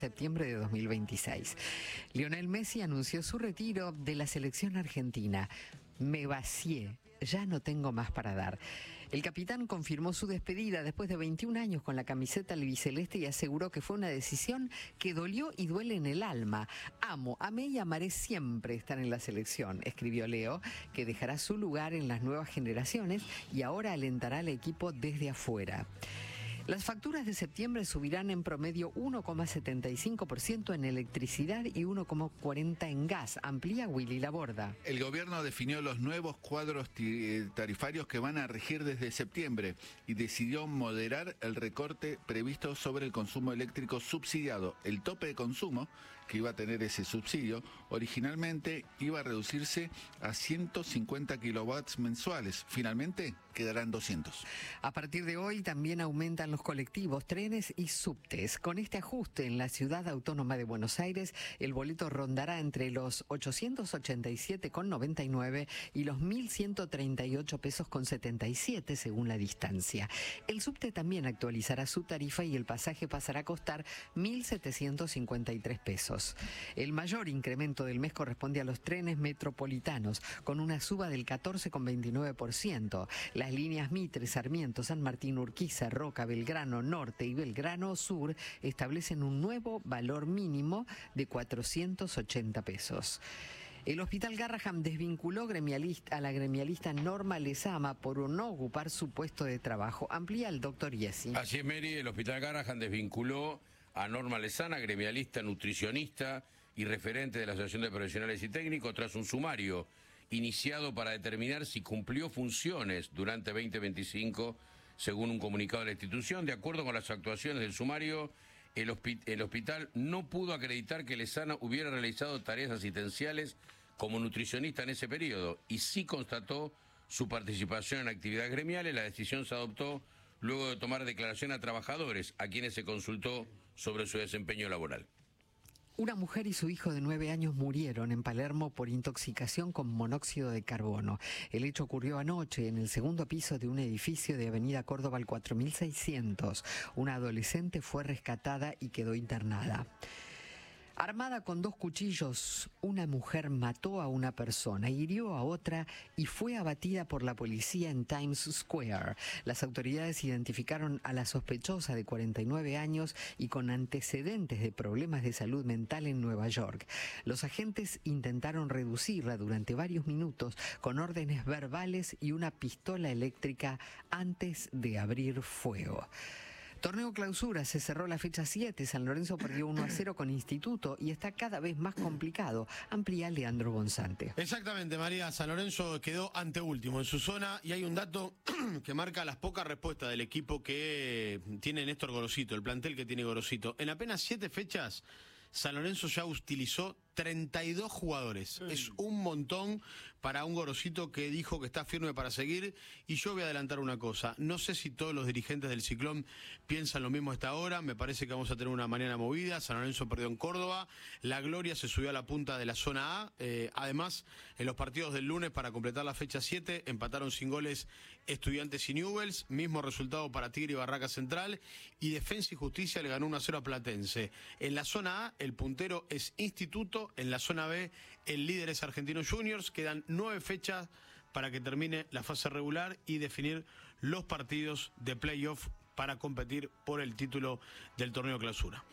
Septiembre de 2026. Lionel Messi anunció su retiro de la selección argentina. Me vacié, ya no tengo más para dar. El capitán confirmó su despedida después de 21 años con la camiseta albiceleste y aseguró que fue una decisión que dolió y duele en el alma. Amé y amaré siempre estar en la selección, escribió Leo, que dejará su lugar en las nuevas generaciones y ahora alentará al equipo desde afuera. Las facturas de septiembre subirán en promedio 1,75% en electricidad y 1,40% en gas. Amplía Willy Laborda. El gobierno definió los nuevos cuadros tarifarios que van a regir desde septiembre y decidió moderar el recorte previsto sobre el consumo eléctrico subsidiado. El tope de consumo que iba a tener ese subsidio originalmente iba a reducirse a 150 kilowatts mensuales. Finalmente quedarán 200. A partir de hoy también aumentan los colectivos, trenes y subtes. Con este ajuste en la Ciudad Autónoma de Buenos Aires, el boleto rondará entre los 887,99 y los 1.138 pesos con 77 según la distancia. El subte también actualizará su tarifa y el pasaje pasará a costar 1.753 pesos. El mayor incremento del mes corresponde a los trenes metropolitanos, con una suba del 14,29%. Las líneas Mitre, Sarmiento, San Martín, Urquiza, Roca, Belgrano Norte y Belgrano Sur establecen un nuevo valor mínimo de 480 pesos. El Hospital Garrahan desvinculó a la gremialista Norma Lezama por no ocupar su puesto de trabajo. Amplía el doctor Yesi. Así es, Mary, el Hospital Garrahan desvinculó a Norma Lezama, gremialista, nutricionista y referente de la Asociación de Profesionales y Técnicos, tras un sumario iniciado para determinar si cumplió funciones durante 2025, según un comunicado de la institución. De acuerdo con las actuaciones del sumario, el hospital no pudo acreditar que Lezama hubiera realizado tareas asistenciales como nutricionista en ese periodo y sí constató su participación en actividades gremiales. La decisión se adoptó luego de tomar declaración a trabajadores a quienes se consultó sobre su desempeño laboral. Una mujer y su hijo de 9 años murieron en Palermo por intoxicación con monóxido de carbono. El hecho ocurrió anoche en el segundo piso de un edificio de Avenida Córdoba al 4600. Una adolescente fue rescatada y quedó internada. Armada con 2 cuchillos, una mujer mató a una persona, hirió a otra y fue abatida por la policía en Times Square. Las autoridades identificaron a la sospechosa de 49 años y con antecedentes de problemas de salud mental en Nueva York. Los agentes intentaron reducirla durante varios minutos con órdenes verbales y una pistola eléctrica antes de abrir fuego. Torneo Clausura, se cerró la fecha 7, San Lorenzo perdió 1-0 con Instituto y está cada vez más complicado. Amplía Leandro Bonzante. Exactamente, María. San Lorenzo quedó anteúltimo en su zona y hay un dato que marca las pocas respuestas del equipo que tiene Néstor Gorosito, el plantel que tiene Gorosito. En apenas 7 fechas, San Lorenzo ya utilizó 32 jugadores. Es un montón para un Gorosito que dijo que está firme para seguir. Y yo voy a adelantar una cosa. No sé si todos los dirigentes del Ciclón piensan lo mismo a esta hora. Me parece que vamos a tener una mañana movida. San Lorenzo perdió en Córdoba. La Gloria se subió a la punta de la zona A. Además, en los partidos del lunes para completar la fecha 7, empataron sin goles Estudiantes y Newell's. Mismo resultado para Tigre y Barraca Central. Y Defensa y Justicia le ganó 1-0 a Platense. En la zona A, el puntero es Instituto. En la zona B, el líder es Argentinos Juniors. Quedan 9 fechas para que termine la fase regular y definir los partidos de playoff para competir por el título del torneo Clausura.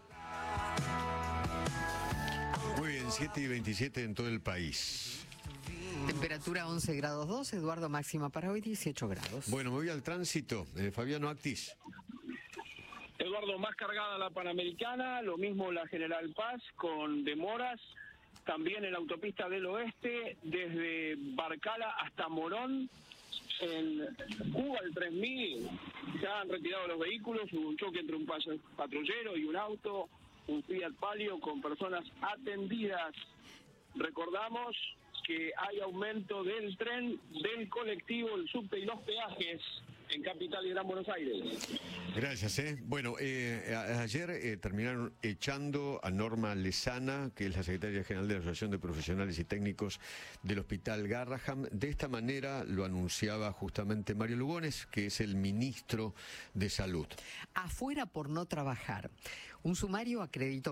Muy bien, 7:27 en todo el país. Temperatura 11 grados 2, Eduardo, máxima para hoy 18 grados. Bueno, me voy al tránsito. Fabiano Actis. Eduardo, más cargada la Panamericana, lo mismo la General Paz con demoras, también en la autopista del oeste, desde Barcala hasta Morón, en Cuba el 3000, ya han retirado los vehículos, hubo un choque entre un patrullero y un auto, un Fiat Palio con personas atendidas. Recordamos que hay aumento del tren, del colectivo, el subte y los peajes en Capital y Gran Buenos Aires. Gracias. Bueno, ayer terminaron echando a Norma Lezama, que es la secretaria general de la Asociación de Profesionales y Técnicos del Hospital Garrahan. De esta manera lo anunciaba justamente Mario Lugones, que es el ministro de Salud. Afuera por no trabajar. Un sumario acreditó